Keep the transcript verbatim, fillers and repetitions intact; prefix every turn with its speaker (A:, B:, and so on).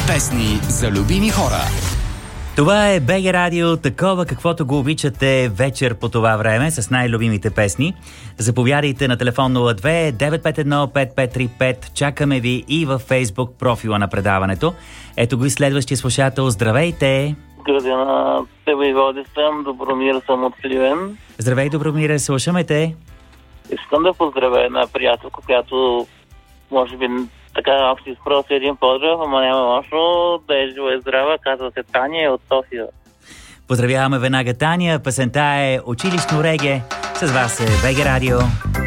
A: Песни за любими хора.
B: Това е БГ Радио, такова каквото го обичате вечер по това време с най-любимите песни. Заповядайте на телефон нула две девет пет едно пет пет три пет. Чакаме ви и във Фейсбук профила на предаването. Ето го и следващия слушател. Здравейте!
C: Градина, тебе и води съм, Добромир съм от Сливен.
B: Здравей, Добромире, слушаме те.
C: Искам да поздравя една приятелка, която може би така ако си изпроси един поздрав, ама няма лошо, да е жива и здрава, казва се Таня от София.
B: Поздравяваме веднага Таня, песента е Училищно реге. С вас е БГ Радио.